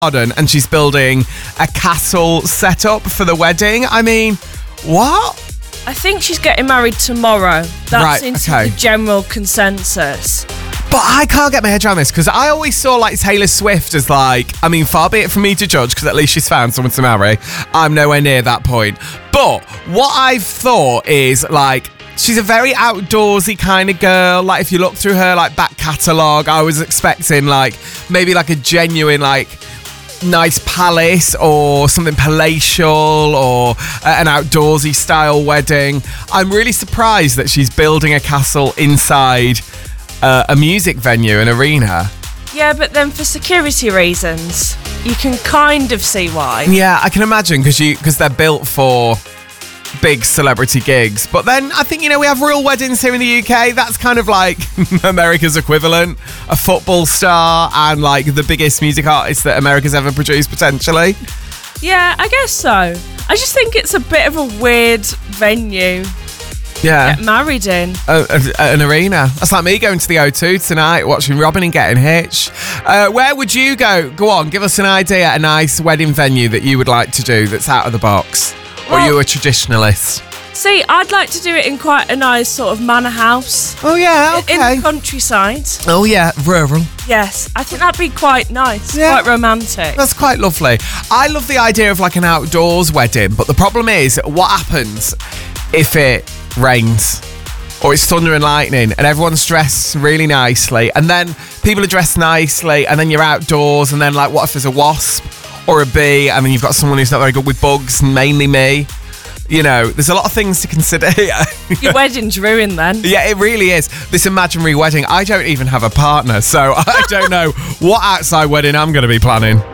garden and she's building a castle setup for the wedding. I mean, what? I think she's getting married tomorrow. That Right, seems okay. the general consensus. But I can't get my head around this because I always saw like Taylor Swift as like, I mean, far be it from me to judge because at least she's found someone to marry. I'm nowhere near that point. But what I've thought is like, she's a very outdoorsy kind of girl. Like if you look through her like back catalogue, I was expecting like maybe like a genuine like nice palace or something palatial or an outdoorsy style wedding. I'm really surprised that she's building a castle inside a music venue, an arena. Yeah, but then for security reasons, you can kind of see why. Yeah, I can imagine because they're built for big celebrity gigs. But then I think, we have real weddings here in the UK. That's kind of like America's equivalent. A football star and like the biggest music artist that America's ever produced, potentially. Yeah, I guess so. I just think it's a bit of a weird venue Yeah. to get married in. An arena. That's like me going to the O2 tonight, watching Robin and getting hitched. Where would you go? Go on, give us an idea, a nice wedding venue that you would like to do that's out of the box. Or are you a traditionalist? See, I'd like to do it in quite a nice sort of manor house. Oh, yeah, okay. In the countryside. Oh, yeah, rural. Yes, I think that'd be quite nice, Yeah. quite romantic. That's quite lovely. I love the idea of like an outdoors wedding, but the problem is, what happens if it rains? Or it's thunder and lightning and everyone's dressed really nicely and then people are dressed nicely and then you're outdoors and then like what if there's a wasp or a bee and then you've got someone who's not very good with bugs, mainly me. There's a lot of things to consider here. Your wedding's ruined then. Yeah, it really is. This imaginary wedding, I don't even have a partner, so I don't know what outside wedding I'm going to be planning.